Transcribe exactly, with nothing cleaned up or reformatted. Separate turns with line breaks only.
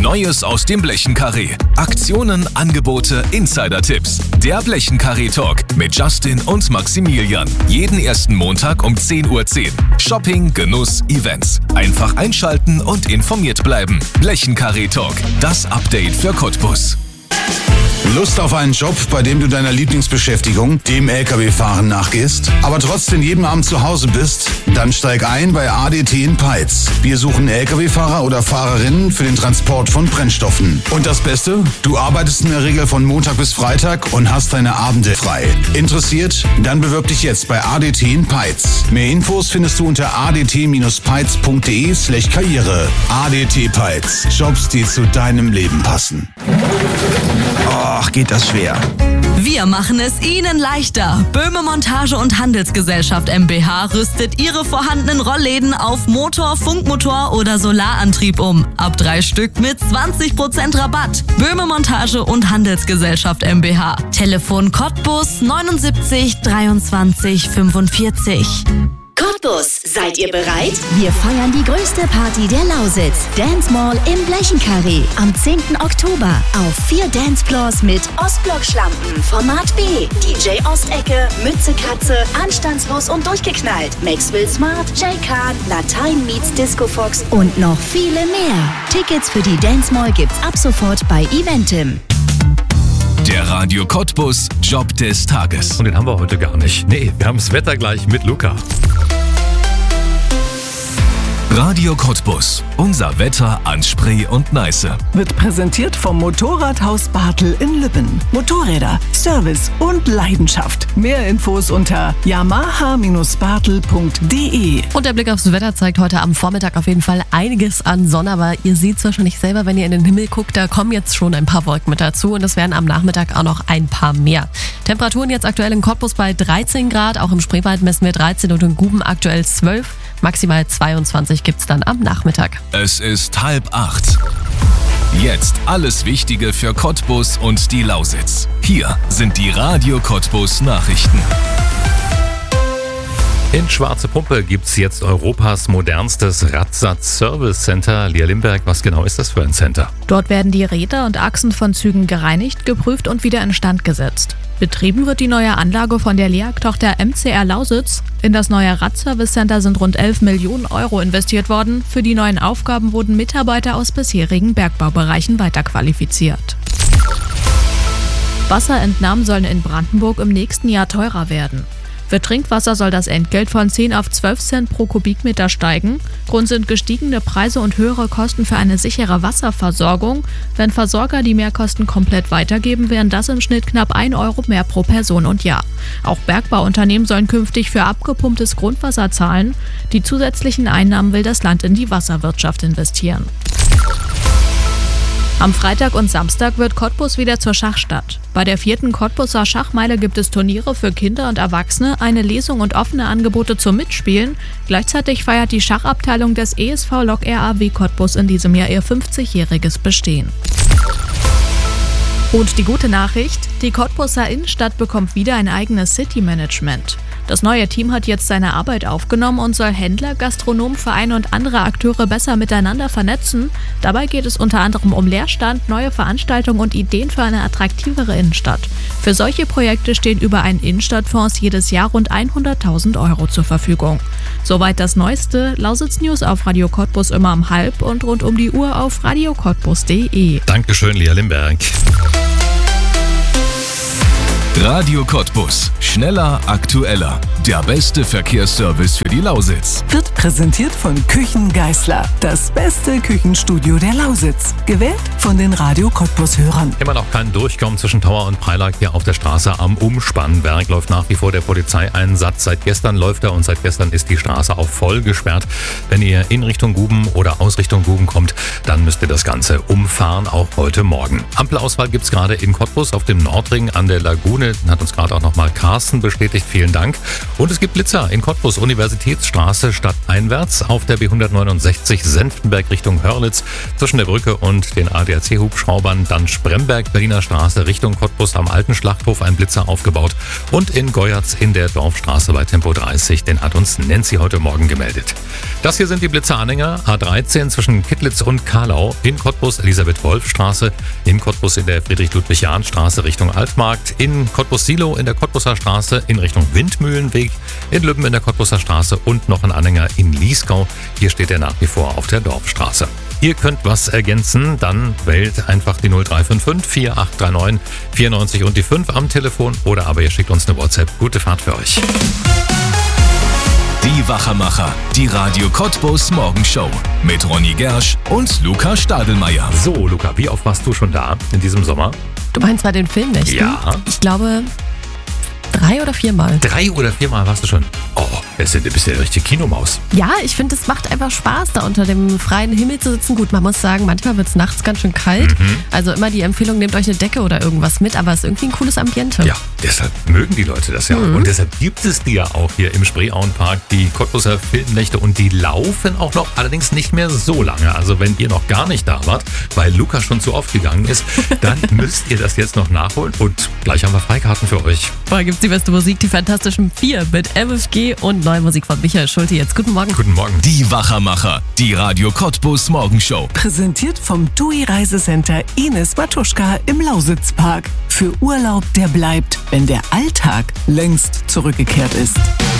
Neues aus dem Blechenkarree. Aktionen, Angebote, Insider-Tipps. Der Blechenkarree-Talk mit Justin und Maximilian. Jeden ersten Montag um zehn Uhr zehn. Shopping, Genuss, Events. Einfach einschalten und informiert bleiben. Blechenkarree-Talk. Das Update für Cottbus.
Lust auf einen Job, bei dem du deiner Lieblingsbeschäftigung, dem L K W-Fahren, nachgehst, aber trotzdem jeden Abend zu Hause bist? Dann steig ein bei A D T in Peitz. Wir suchen L K W-Fahrer oder Fahrerinnen für den Transport von Brennstoffen. Und das Beste? Du arbeitest in der Regel von Montag bis Freitag und hast deine Abende frei. Interessiert? Dann bewirb dich jetzt bei A D T in Peitz. Mehr Infos findest du unter a d t peitz punkt d e slash karriere. A D T Peitz. Jobs, die zu deinem Leben passen.
Ach, geht das schwer.
Wir machen es Ihnen leichter. Böhme Montage und Handelsgesellschaft MbH rüstet Ihre vorhandenen Rollläden auf Motor, Funkmotor oder Solarantrieb um. Ab drei Stück mit zwanzig Prozent Rabatt. Böhme Montage und Handelsgesellschaft MbH. Telefon Cottbus neunundsiebzig dreiundzwanzig fünfundvierzig.
Cottbus, seid ihr bereit? Wir feiern die größte Party der Lausitz. Dance Mall im Blechenkarree. Am zehnten Oktober. Auf vier Dancefloors mit Ostblock-Schlampen, Format B, D J Ostecke, Mütze Katze, Anstandslos und durchgeknallt, Maxwell Smart, J-Card, Latein meets Disco Fox und noch viele mehr. Tickets für die Dance Mall gibt's ab sofort bei Eventim.
Der Radio Cottbus Job des Tages.
Und den haben wir heute gar nicht. Nee, wir haben das Wetter gleich mit Luca.
Radio Cottbus. Unser Wetter an Spree und Neiße.
Wird präsentiert vom Motorradhaus Bartel in Lübben. Motorräder, Service und Leidenschaft. Mehr Infos unter yamaha bartel punkt d e.
Und der Blick aufs Wetter zeigt heute am Vormittag auf jeden Fall einiges an Sonne, aber ihr seht es wahrscheinlich selber, wenn ihr in den Himmel guckt, da kommen jetzt schon ein paar Wolken mit dazu und es werden am Nachmittag auch noch ein paar mehr. Temperaturen jetzt aktuell in Cottbus bei dreizehn Grad, auch im Spreewald messen wir dreizehn und in Guben aktuell zwölf. Maximal zweiundzwanzig gibt's dann am Nachmittag.
Es ist halb acht. Jetzt alles Wichtige für Cottbus und die Lausitz. Hier sind die Radio Cottbus Nachrichten.
In Schwarze Pumpe gibt's jetzt Europas modernstes Radsatz-Service-Center. Lia Limberg, was genau ist das für ein Center?
Dort werden die Räder und Achsen von Zügen gereinigt, geprüft und wieder instand gesetzt. Betrieben wird die neue Anlage von der L E A G-Tochter M C R Lausitz. In das neue Radservice-Center sind rund elf Millionen Euro investiert worden. Für die neuen Aufgaben wurden Mitarbeiter aus bisherigen Bergbaubereichen weiterqualifiziert. Wasserentnahmen sollen in Brandenburg im nächsten Jahr teurer werden. Für Trinkwasser soll das Entgelt von zehn auf zwölf Cent pro Kubikmeter steigen. Grund sind gestiegene Preise und höhere Kosten für eine sichere Wasserversorgung. Wenn Versorger die Mehrkosten komplett weitergeben, wären das im Schnitt knapp ein Euro mehr pro Person und Jahr. Auch Bergbauunternehmen sollen künftig für abgepumptes Grundwasser zahlen. Die zusätzlichen Einnahmen will das Land in die Wasserwirtschaft investieren. Am Freitag und Samstag wird Cottbus wieder zur Schachstadt. Bei der vierten Cottbuser Schachmeile gibt es Turniere für Kinder und Erwachsene, eine Lesung und offene Angebote zum Mitspielen. Gleichzeitig feiert die Schachabteilung des E S V Lok R A W Cottbus in diesem Jahr ihr fünfzigjähriges Bestehen. Und die gute Nachricht, die Cottbuser Innenstadt bekommt wieder ein eigenes City-Management. Das neue Team hat jetzt seine Arbeit aufgenommen und soll Händler, Gastronomen, Vereine und andere Akteure besser miteinander vernetzen. Dabei geht es unter anderem um Leerstand, neue Veranstaltungen und Ideen für eine attraktivere Innenstadt. Für solche Projekte stehen über einen Innenstadtfonds jedes Jahr rund hunderttausend Euro zur Verfügung. Soweit das Neueste. Lausitz News auf Radio Cottbus immer um halb und rund um die Uhr auf radio cottbus punkt d e.
Dankeschön, Lia Limberg.
Radio Cottbus. Schneller, aktueller. Der beste Verkehrsservice für die Lausitz.
Wird präsentiert von Küchen Geißler. Das beste Küchenstudio der Lausitz. Gewählt von den Radio Cottbus-Hörern.
Immer noch kein Durchkommen zwischen Tauer und Preilack hier auf der Straße am Umspannberg. Läuft nach wie vor der Polizeieinsatz. Seit gestern läuft er und seit gestern ist die Straße auch voll gesperrt. Wenn ihr in Richtung Guben oder aus Richtung Guben kommt, dann müsst ihr das Ganze umfahren, auch heute Morgen. Ampelausfall gibt's gerade in Cottbus auf dem Nordring an der Lagune. ohne. Hat uns gerade auch nochmal Carsten bestätigt. Vielen Dank. Und es gibt Blitzer in Cottbus, Universitätsstraße stadteinwärts auf der B hundertneunundsechzig Senftenberg Richtung Hörlitz zwischen der Brücke und den A D A C-Hubschraubern. Dann Spremberg, Berliner Straße Richtung Cottbus am alten Schlachthof ein Blitzer aufgebaut. Und in Goyatz in der Dorfstraße bei Tempo dreißig. Den hat uns Nancy heute Morgen gemeldet. Das hier sind die Blitzeranhänger. A dreizehn zwischen Kittlitz und Kahlau. In Cottbus Elisabeth-Wolf-Straße. In Cottbus in der Friedrich-Ludwig-Jahn-Straße Richtung Altmarkt. In Cottbus-Silo in der Cottbuser Straße in Richtung Windmühlenweg. In Lübben in der Cottbuser Straße und noch ein Anhänger in Liesgau. Hier steht er nach wie vor auf der Dorfstraße. Ihr könnt was ergänzen, dann wählt einfach die null drei fünf fünf vier acht drei neun vier neun und die fünf am Telefon oder aber ihr schickt uns eine WhatsApp. Gute Fahrt für euch.
Die Wachermacher, die Radio Cottbus Morgenshow mit Ronny Gersch und Luca Stadelmeier.
So, Luca, wie oft warst du schon da in diesem Sommer?
Du meinst bei den Filmnächten?
Ja.
Ich glaube, drei oder viermal.
Drei oder viermal warst du schon? Oh, das ist, du bist ja eine richtige Kinomaus.
Ja, ich finde, es macht einfach Spaß, da unter dem freien Himmel zu sitzen. Gut, man muss sagen, manchmal wird es nachts ganz schön kalt. Mhm. Also immer die Empfehlung, nehmt euch eine Decke oder irgendwas mit, aber es ist irgendwie ein cooles Ambiente.
Ja, deshalb mögen die Leute das ja. Mhm. Und deshalb gibt es die ja auch hier im Spreeauenpark, die Cottbuser Filmnächte. Und die laufen auch noch, allerdings nicht mehr so lange. Also wenn ihr noch gar nicht da wart, weil Luca schon zu oft gegangen ist, dann müsst ihr das jetzt noch nachholen. Und gleich haben wir Freikarten für euch.
Vorher gibt es die beste Musik, die Fantastischen Vier mit M F G und neue Musik von Michael Schulte. Jetzt guten Morgen.
Guten Morgen.
Die Wachermacher, die Radio Cottbus Morgenshow.
Präsentiert vom T U I Reisecenter Ines Matuschka im Lausitzpark. Für Urlaub, der bleibt, wenn der Alltag längst zurückgekehrt ist.